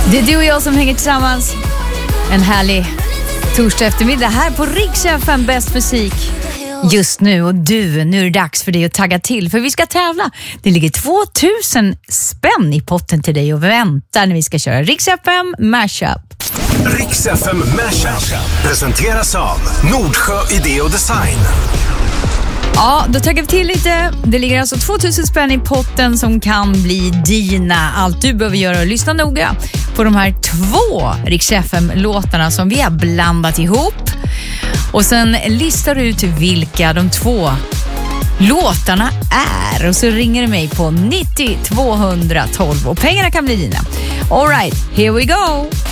Det är du och jag som hänger tillsammans. En härlig torsdag eftermiddag här på Rix FM, bäst musik just nu. Och nu är det dags för dig att tagga till, för vi ska tävla. Det ligger 2000 spänn i potten till dig och väntar när vi ska köra Rix FM Mashup. Rix FM Mashup presenteras av Nordsjö Idé och Design. Ja, då taggar vi till lite. Det ligger alltså 2000 spänn i potten som kan bli dina. Allt du behöver göra är att lyssna noga på de här 2 Rix FM-låtarna som vi har blandat ihop. Och sen listar du ut vilka de 2 låtarna är. Och så ringer du mig på 90 212 och pengarna kan bli dina. All right, here we go!